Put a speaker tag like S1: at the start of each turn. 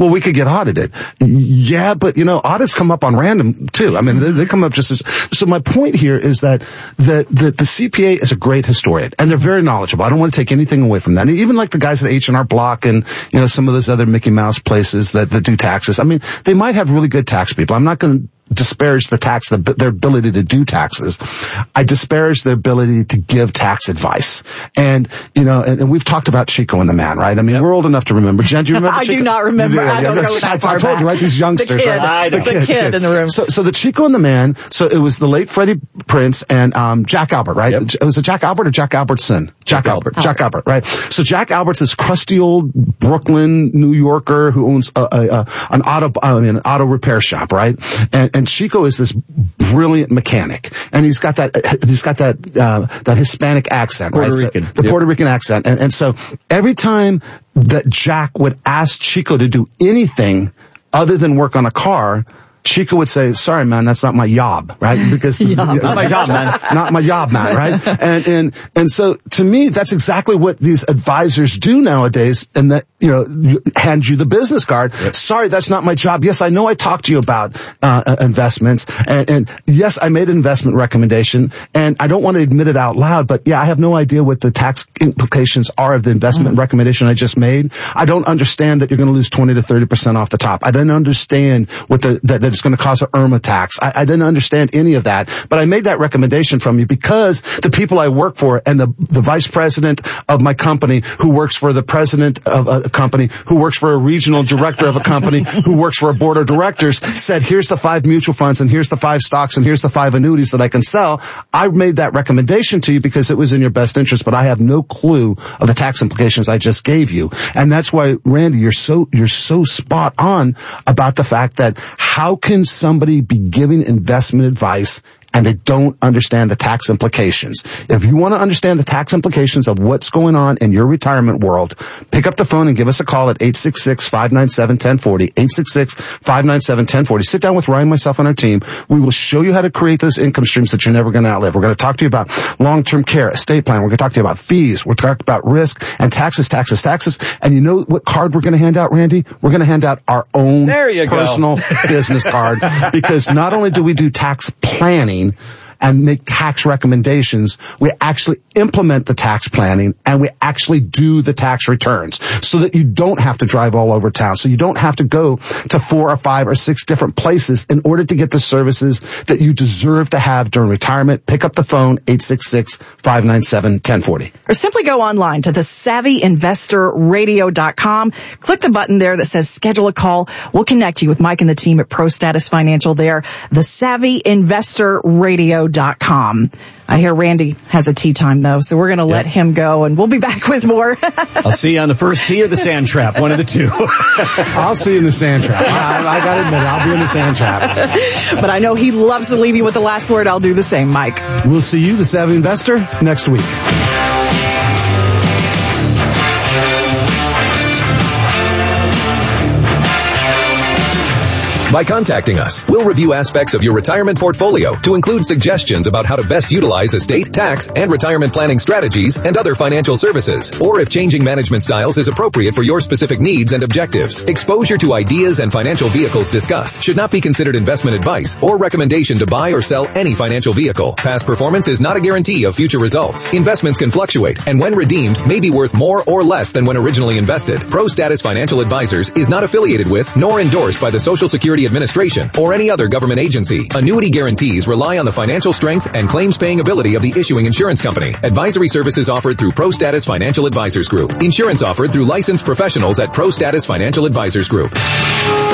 S1: well, we could get audited. Yeah, but audits come up on random too. I mean, they come up just as, so my point here is that the CPA is a great historian and they're very knowledgeable. I don't want to take anything away from that. And even like the guys at H&R Block and, some of those other Mickey Mouse places that do taxes. I mean, they might have really good tax people. I'm not going to disparage their ability to do taxes. I disparage their ability to give tax advice. And, and we've talked about Chico and the Man, right? I mean, we're old enough to remember. Jen, do you remember
S2: I
S1: Chico?
S2: do not remember. I don't go that far
S1: I told you, right? These youngsters.
S2: The kid in the room.
S1: So the Chico and the Man, so it was the late Freddie Prinze and, Jack Albert, right? Yep. Was it Jack Albert or Jack Albertson? Jack Albert, right? So Jack Albert's this crusty old Brooklyn, New Yorker who owns an auto repair shop, right? And Chico is this brilliant mechanic, and he's got that Hispanic accent,
S3: Puerto
S1: right?
S3: Rican.
S1: So, the Puerto Rican accent, and so every time that Jack would ask Chico to do anything other than work on a car, Chico would say, sorry, man, that's not my job, right? Because
S3: not my job, man.
S1: Not my job, man, right? And so to me, that's exactly what these advisors do nowadays, and that, hand you the business card. Yep. Sorry, that's not my job. Yes, I know I talked to you about, investments, and yes, I made an investment recommendation, and I don't want to admit it out loud, but yeah, I have no idea what the tax implications are of the investment recommendation I just made. I don't understand that you're going to lose 20 to 30% off the top. I don't understand what that it's going to cause an IRMA tax. I didn't understand any of that, but I made that recommendation from you because the people I work for and the vice president of my company who works for the president of a company who works for a regional director of a company who works for a board of directors said, here's the 5 mutual funds and here's the 5 stocks and here's the 5 annuities that I can sell. I made that recommendation to you because it was in your best interest, but I have no clue of the tax implications I just gave you. And that's why, Randy, you're so spot on about the fact that how can somebody be giving investment advice and they don't understand the tax implications? If you want to understand the tax implications of what's going on in your retirement world, pick up the phone and give us a call at 866-597-1040, 866-597-1040. Sit down with Ryan, myself, and our team. We will show you how to create those income streams that you're never going to outlive. We're going to talk to you about long-term care, estate plan. We're going to talk to you about fees. We're talking about risk and taxes. And you know what card we're going to hand out, Randy? We're going to hand out our own personal business card, because not only do we do tax planning and make tax recommendations, we actually implement the tax planning and we actually do the tax returns so that you don't have to drive all over town, so you don't have to go to 4 or 5 or 6 different places in order to get the services that you deserve to have during retirement. Pick up the phone, 866-597-1040.
S2: Or simply go online to thesavvyinvestorradio.com. Click the button there that says schedule a call. We'll connect you with Mike and the team at ProStatus Financial there. thesavvyinvestorradio.com. I hear Randy has a tea time though, so we're going to let him go, and we'll be back with more.
S3: I'll see you on the first tee or the sand trap, one of the two.
S1: I'll see you in the sand trap. I got to admit it, I'll be in the sand trap.
S2: But I know he loves to leave you with the last word. I'll do the same, Mike.
S1: We'll see you, the Savvy Investor, next week.
S4: By contacting us, we'll review aspects of your retirement portfolio to include suggestions about how to best utilize estate, tax, and retirement planning strategies and other financial services, or if changing management styles is appropriate for your specific needs and objectives. Exposure to ideas and financial vehicles discussed should not be considered investment advice or recommendation to buy or sell any financial vehicle. Past performance is not a guarantee of future results. Investments can fluctuate, and when redeemed, may be worth more or less than when originally invested. ProStatus Financial Advisors is not affiliated with nor endorsed by the Social Security Administration or any other government agency. Annuity guarantees rely on the financial strength and claims paying ability of the issuing insurance company. Advisory services offered through ProStatus Financial Advisors Group. Insurance offered through licensed professionals at ProStatus Financial Advisors Group.